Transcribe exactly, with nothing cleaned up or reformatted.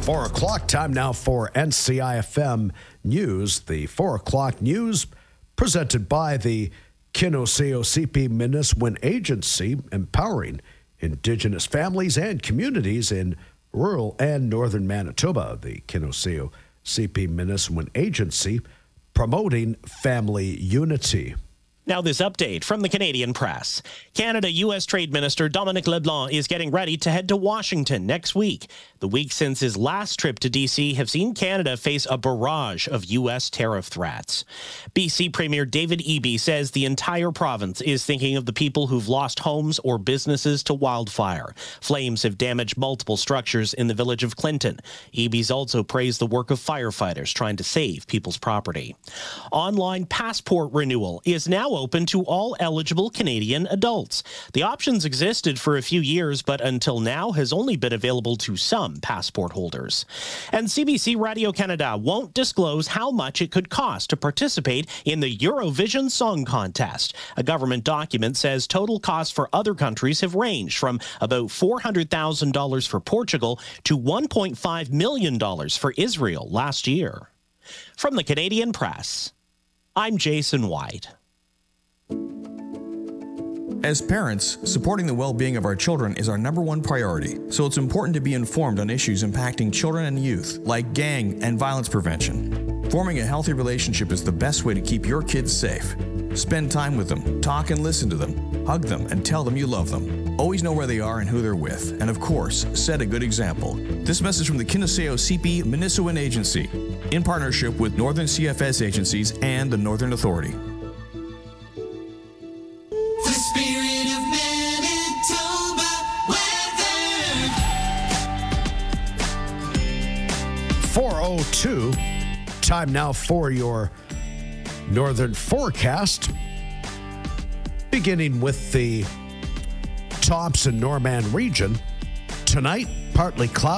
four o'clock, time now for N C I F M News. The four o'clock news presented by the Kinoseo C P Miniswin Agency, empowering Indigenous families and communities in rural and northern Manitoba. The Kinoseo C P Miniswin Agency, promoting family unity. Now this update from the Canadian Press. Canada-U S Trade Minister Dominic LeBlanc is getting ready to head to Washington next week. The week since his last trip to D C have seen Canada face a barrage of U S tariff threats. B C Premier David Eby says the entire province is thinking of the people who've lost homes or businesses to wildfire. Flames have damaged multiple structures in the village of Clinton. Eby's also praised the work of firefighters trying to save people's property. Online passport renewal is now open to all eligible Canadian adults. The options existed for a few years, but until now has only been available to some passport holders. And C B C Radio Canada won't disclose how much it could cost to participate in the Eurovision Song Contest. A government document says total costs for other countries have ranged from about four hundred thousand dollars for Portugal to one point five million dollars for Israel last year. From the Canadian Press, I'm Jason White. As parents, supporting the well-being of our children is our number one priority, so it's important to be informed on issues impacting children and youth, like gang and violence prevention. Forming a healthy relationship is the best way to keep your kids safe. Spend time with them, talk and listen to them, hug them and tell them you love them. Always know where they are and who they're with, and of course, set a good example. This message from the Kinoseo C P Miniswin Agency, in partnership with Northern C F S agencies and the Northern Authority. four oh two. Time now for your northern forecast. Beginning with the Thompson Norman region. Tonight, partly cloudy.